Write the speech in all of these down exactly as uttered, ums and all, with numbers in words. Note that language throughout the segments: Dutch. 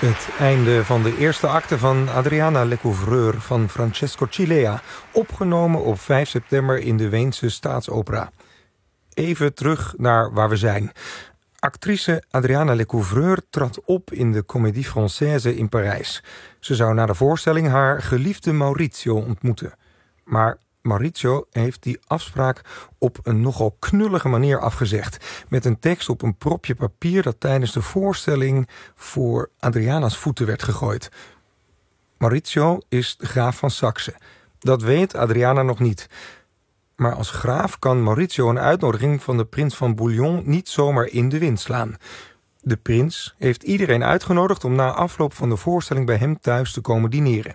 Het einde van de eerste acte van Adriana Lecouvreur van Francesco Cilea, opgenomen op vijf september in de Weense Staatsopera. Even terug naar waar we zijn. Actrice Adriana Lecouvreur trad op in de Comédie Française in Parijs. Ze zou na de voorstelling haar geliefde Maurizio ontmoeten. Maar Maurizio heeft die afspraak op een nogal knullige manier afgezegd, met een tekst op een propje papier dat tijdens de voorstelling voor Adriana's voeten werd gegooid. Maurizio is de graaf van Saxe. Dat weet Adriana nog niet. Maar als graaf kan Maurizio een uitnodiging van de prins van Bouillon niet zomaar in de wind slaan. De prins heeft iedereen uitgenodigd om na afloop van de voorstelling bij hem thuis te komen dineren.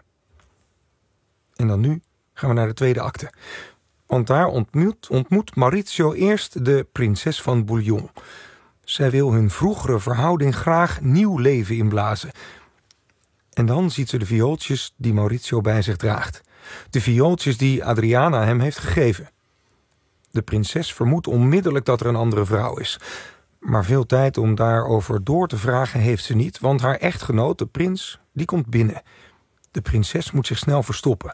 En dan nu gaan we naar de tweede acte. Want daar ontmoet, ontmoet Maurizio eerst de prinses van Bouillon. Zij wil hun vroegere verhouding graag nieuw leven inblazen. En dan ziet ze de viooltjes die Maurizio bij zich draagt. De viooltjes die Adriana hem heeft gegeven. De prinses vermoedt onmiddellijk dat er een andere vrouw is. Maar veel tijd om daarover door te vragen heeft ze niet, want haar echtgenoot, de prins, die komt binnen. De prinses moet zich snel verstoppen.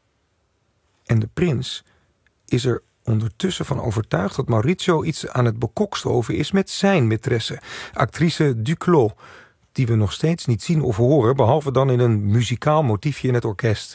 En de prins is er ondertussen van overtuigd dat Maurizio iets aan het bekokstoven is met zijn maîtresse, actrice Duclos, die we nog steeds niet zien of horen, behalve dan in een muzikaal motiefje in het orkest.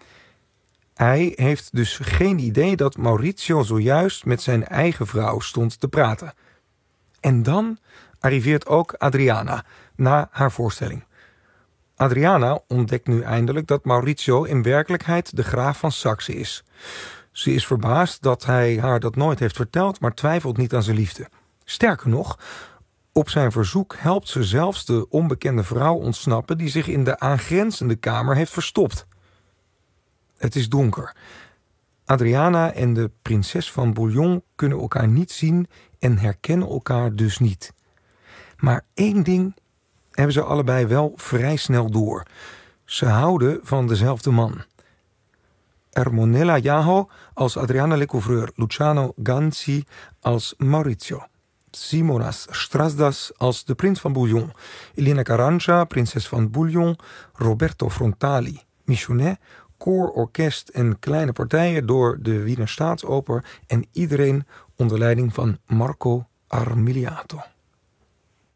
Hij heeft dus geen idee dat Maurizio zojuist met zijn eigen vrouw stond te praten. En dan arriveert ook Adriana, na haar voorstelling. Adriana ontdekt nu eindelijk dat Maurizio in werkelijkheid de graaf van Saxe is. Ze is verbaasd dat hij haar dat nooit heeft verteld, maar twijfelt niet aan zijn liefde. Sterker nog, op zijn verzoek helpt ze zelfs de onbekende vrouw ontsnappen die zich in de aangrenzende kamer heeft verstopt. Het is donker. Adriana en de prinses van Bouillon kunnen elkaar niet zien en herkennen elkaar dus niet. Maar één ding hebben ze allebei wel vrij snel door. Ze houden van dezelfde man. Ermonella Jaho als Adriana Lecouvreur, Luciano Ganzi als Maurizio, Simonas Strasdas als de prins van Bouillon, Elena Carranza, prinses van Bouillon, Roberto Frontali, Michonnet, koor, orkest en kleine partijen door de Wiener Staatsoper en iedereen onder leiding van Marco Armiliato.